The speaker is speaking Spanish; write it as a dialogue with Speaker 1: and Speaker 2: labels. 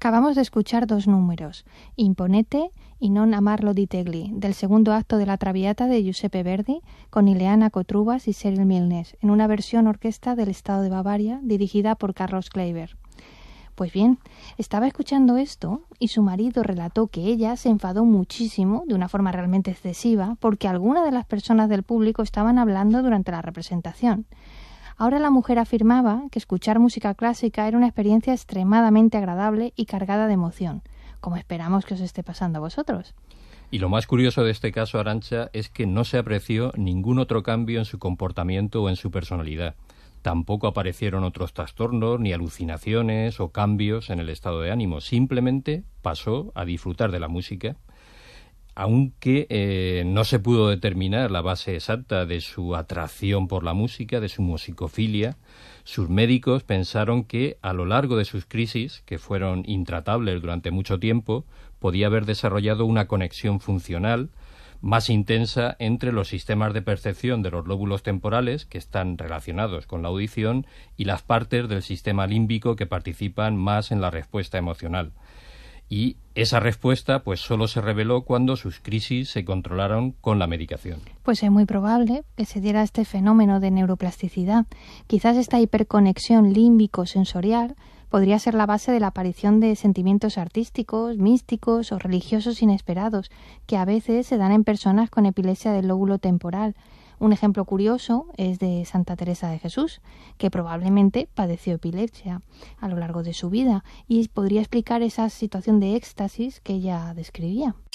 Speaker 1: Acabamos de escuchar dos números, Imponete y Non amarlo di Tegli, del segundo acto de la Traviata de Giuseppe Verdi, con Ileana Cotrubas y Cyril Milnes, en una versión orquesta del Estado de Bavaria, dirigida por Carlos Kleiber. Pues bien, estaba escuchando esto y su marido relató que ella se enfadó muchísimo, de una forma realmente excesiva, porque algunas de las personas del público estaban hablando durante la representación. Ahora la mujer afirmaba que escuchar música clásica era una experiencia extremadamente agradable y cargada de emoción, como esperamos que os esté pasando a vosotros.
Speaker 2: Y lo más curioso de este caso, Arantxa, es que no se apreció ningún otro cambio en su comportamiento o en su personalidad. Tampoco aparecieron otros trastornos, ni alucinaciones o cambios en el estado de ánimo. Simplemente pasó a disfrutar de la música, aunque no se pudo determinar la base exacta de su atracción por la música, de su musicofilia. Sus médicos pensaron que a lo largo de sus crisis, que fueron intratables durante mucho tiempo, podía haber desarrollado una conexión funcional más intensa entre los sistemas de percepción de los lóbulos temporales, que están relacionados con la audición, y las partes del sistema límbico que participan más en la respuesta emocional. Y esa respuesta pues solo se reveló cuando sus crisis se controlaron con la medicación.
Speaker 1: Pues es muy probable que se diera este fenómeno de neuroplasticidad. Quizás esta hiperconexión límbico-sensorial podría ser la base de la aparición de sentimientos artísticos, místicos o religiosos inesperados, que a veces se dan en personas con epilepsia del lóbulo temporal. Un ejemplo curioso es de Santa Teresa de Jesús, que probablemente padeció epilepsia a lo largo de su vida y podría explicar esa situación de éxtasis que ella describía.